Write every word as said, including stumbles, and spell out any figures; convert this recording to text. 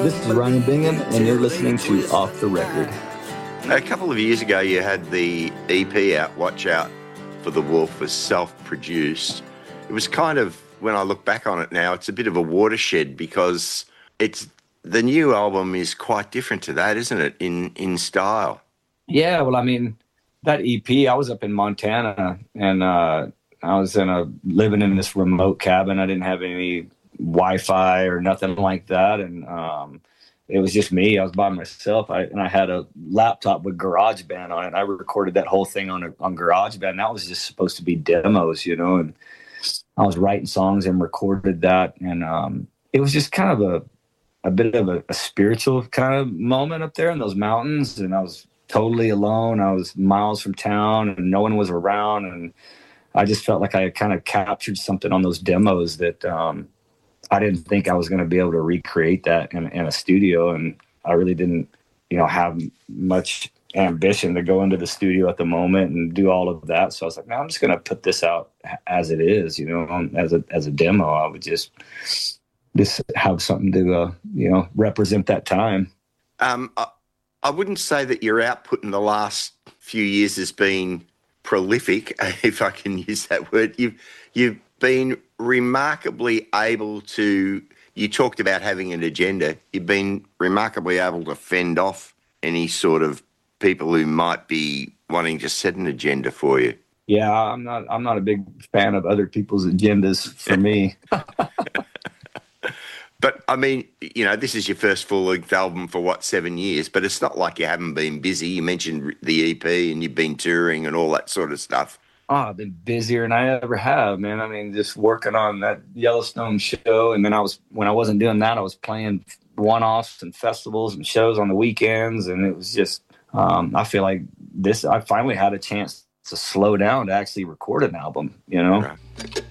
This is Ryan Bingham, and you're listening to Off the Record. A couple of years ago, you had the E P out, Watch Out for the Wolf, was self-produced. It was kind of, when I look back on it now, it's a bit of a watershed because it's the new album is quite different to that, isn't it, in, in style? Yeah, well, I mean, that E P, I was up in Montana, and uh, I was in a living in this remote cabin. I didn't have any Wi-Fi or nothing like that, and um, it was just me. I was by myself, I, and I had a laptop with GarageBand on it. I recorded that whole thing on a, on GarageBand. That was just supposed to be demos, you know, and I was writing songs and recorded that, and um, it was just kind of a, a bit of a, a spiritual kind of moment up there in those mountains, and I was totally alone. I was miles from town, and no one was around, and I just felt like I kind of captured something on those demos that um, I didn't think I was going to be able to recreate that in, in a studio, and I really didn't, you know, have much ambition to go into the studio at the moment and do all of that. So I was like, man, I'm just going to put this out as it is, you know, as a as a demo. I would just just have something to, uh, you know, represent that time. Um, I, I wouldn't say that your output in the last few years has been prolific, if I can use that word. You've you've been remarkably able to, you talked about having an agenda, you've been remarkably able to fend off any sort of people who might be wanting to set an agenda for you. Yeah, I'm not I'm not a big fan of other people's agendas for me. But, I mean, you know, this is your first full-length album for, what, seven years, but it's not like you haven't been busy. You mentioned the E P and you've been touring and all that sort of stuff. Oh, I've been busier than I ever have, man. I mean, just working on that Yellowstone show, and then I was, when I wasn't doing that, I was playing one-offs and festivals and shows on the weekends, and it was just, um, I feel like this, I finally had a chance to slow down to actually record an album, you know? Right.